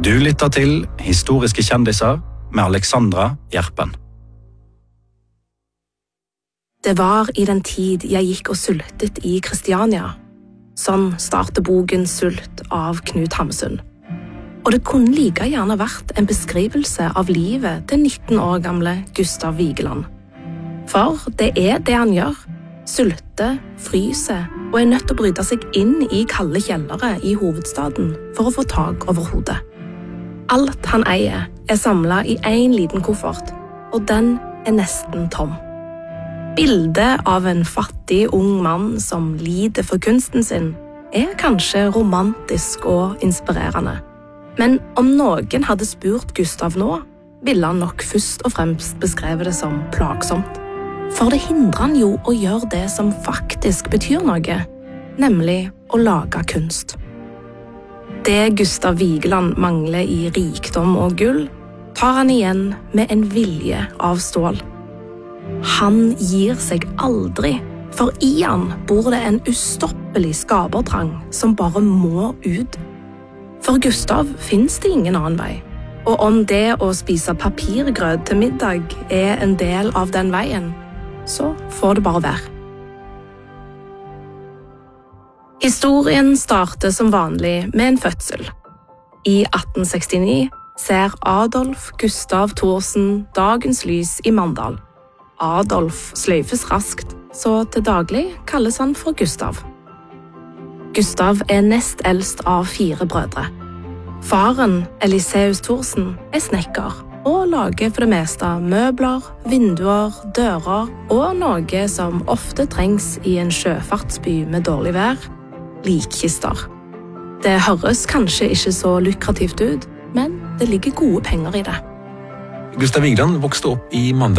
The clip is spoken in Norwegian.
Du lytter til Historiske kjendiser med Alexandra Gjerpen. Det var i den tid jeg gikk og sultet i Kristiania. Sånn starter boken Sult av Knut Hamsun. Og det kunne like gjerne vært en beskrivelse av livet til 19 år gamle Gustav Vigeland. For det er det han gjør. Sulter, fryser og er nødt til å bryte seg inn i kalde kjellere i hovedstaden for å få tak over hodet. Alt han eier er samlet i en liten koffert, og den er nesten tom. Bildet av en fattig ung mann som lider for kunsten sin er kanskje romantisk og inspirerende. Men om noen hadde spurt Gustav nå, ville han nok først og fremst beskrevet det som plagsomt. For det hindrer han jo å gjøre det som faktisk betyr noe, nemlig å lage kunst. Det Gustav Vigeland mangler i rikdom og gull, tar han igjen med en vilje av stål. Han gir seg aldri, for i han bor det en ustoppelig skaperdrang som bare må ut. For Gustav finnes det ingen annen vei, og om det å spise papirgrøt til middag er en del av den veien, så får det bare være. Historien starter som vanlig med en fødsel. I 1869 ser Adolf Gustav Thorsen dagens lys i Mandal. Adolf sløyfes raskt, så til daglig kalles han for Gustav. Gustav er nest eldst av 4 brødre. Faren, Eliseus Thorsen, er snekker og lager for det meste møbler, vinduer, dører og noe som ofte trengs i en sjøfartsby med dårlig vær, likkister. Det høres kanskje ikke så lukrativt ut, men det ligger gode penger i det. Gustav Vigeland vokste opp i Mandal.